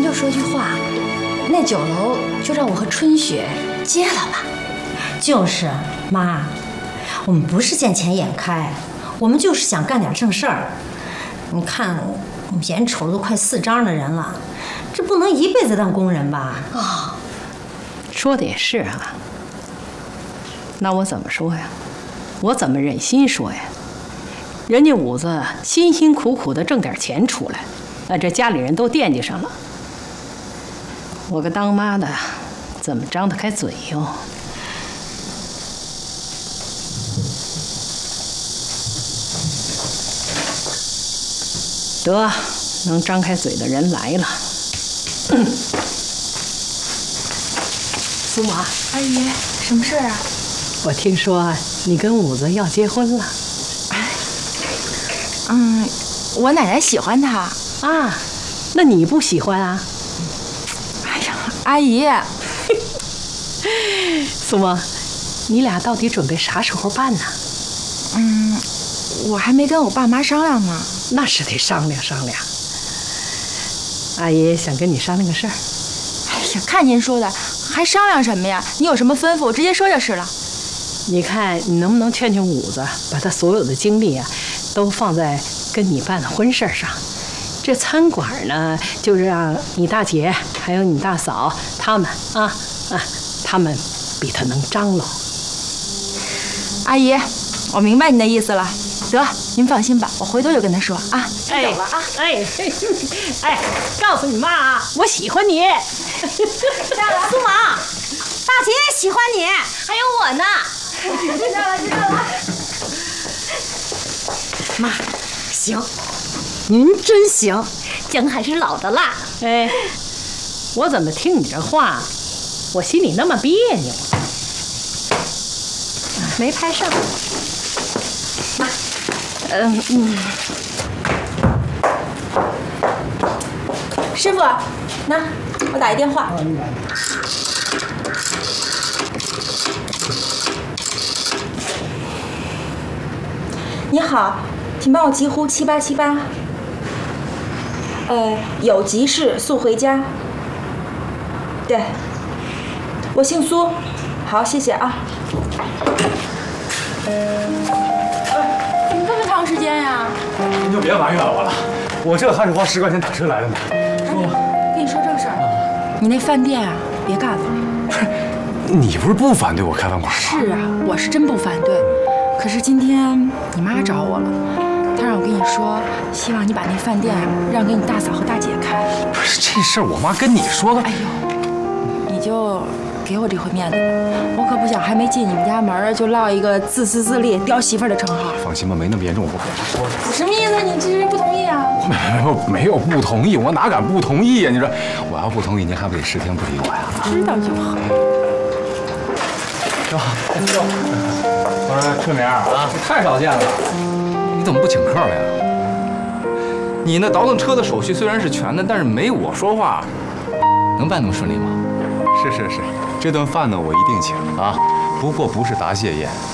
就说句话，那酒楼就让我和春雪接了吧。 就是妈，我们不是见钱眼开，我们就是想干点正事儿。你看，眼瞅都快4张的人了，这不能一辈子当工人吧？ 啊， 说的也是啊。那我怎么说呀？我怎么忍心说呀？人家五子辛辛苦苦的挣点钱出来，这家里人都惦记上了。我个当妈的，怎么张得开嘴哟？得，能张开嘴的人来了。苏麻， 阿姨，什么事儿啊？ 我听说你跟五子要结婚了。 我奶奶喜欢他啊，那你不喜欢啊？ 哎呀，阿姨， 苏妈，你俩到底准备啥时候办呢？ 我还没跟我爸妈商量呢。 那是得商量商量。阿姨想跟你商量个事儿。 哎呀，看您说的，还商量什么呀？你有什么吩咐，直接说就是了。 你看你能不能劝劝五子，把他所有的精力啊，都放在跟你办的婚事上。这餐馆呢，就让你大姐还有你大嫂他们他们比他能张罗。 阿姨，我明白你的意思了。得，您放心吧，我回头就跟他说啊。先走了啊。 告诉你妈啊，我喜欢你。 苏麻，大姐也喜欢你，还有我呢。 知道了。 妈，行，您真行，姜还是老的辣。 哎，我怎么听你这话，我心里那么别扭？没拍上。 妈， 师傅，那我打一电话。你好，请帮我急呼7878。有急事速回家。对，我姓苏。好，谢谢啊。怎么这么长时间呀？ 您就别埋怨我了，我这还是花10块钱打车来的呢。 说吧，跟你说正事儿。你那饭店啊，别干了。 你不是不反对我开饭馆吗？ 是啊，我是真不反对。可是今天你妈找我了，她让我跟你说，希望你把那饭店啊让给你大嫂和大姐开。 不是这事儿，我妈跟你说的。 哎呦，你就给我这回面子吧，我可不想还没进你们家门就落一个自私自利、刁媳妇儿的称号。 放心吧，没那么严重，我不跟她说的。 什么意思？你这是不同意啊？ 没有不同意，我哪敢不同意呀？你说我要不同意，您还不得10天不理我呀？ 知道就好。 我说春明啊， 这太少见了， 你怎么不请客了呀？ 你那倒腾车的手续虽然是全的，但是没我说话，能办那么顺利吗？ 是，这顿饭呢我一定请啊，不过不是答谢宴，